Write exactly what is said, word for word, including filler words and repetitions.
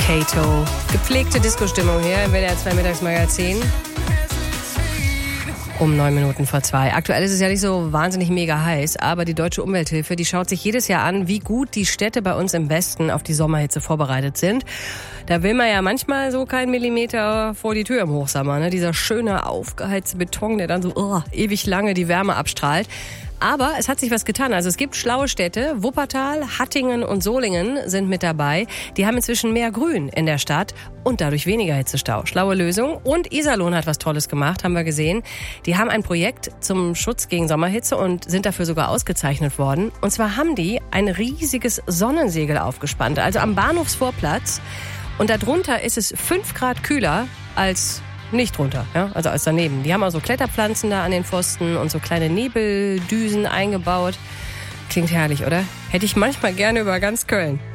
Kato. Gepflegte Disco-Stimmung hier im W D R zwei Mittagsmagazin. Um neun Minuten vor zwei. Aktuell ist es ja nicht so wahnsinnig mega heiß, aber die Deutsche Umwelthilfe, die schaut sich jedes Jahr an, wie gut die Städte bei uns im Westen auf die Sommerhitze vorbereitet sind. Da will man ja manchmal so keinen Millimeter vor die Tür im Hochsommer, ne? Dieser schöne, aufgeheizte Beton, der dann so oh, ewig lange die Wärme abstrahlt. Aber es hat sich was getan. Also es gibt schlaue Städte. Wuppertal, Hattingen und Solingen sind mit dabei. Die haben inzwischen mehr Grün in der Stadt und dadurch weniger Hitzestau. Schlaue Lösung. Und Iserlohn hat was Tolles gemacht, haben wir gesehen. Die haben ein Projekt zum Schutz gegen Sommerhitze und sind dafür sogar ausgezeichnet worden. Und zwar haben die ein riesiges Sonnensegel aufgespannt, also am Bahnhofsvorplatz. Und darunter ist es fünf Grad kühler als nicht drunter, ja, also als daneben. Die haben auch so Kletterpflanzen da an den Pfosten und so kleine Nebeldüsen eingebaut. Klingt herrlich, oder? Hätte ich manchmal gerne über ganz Köln.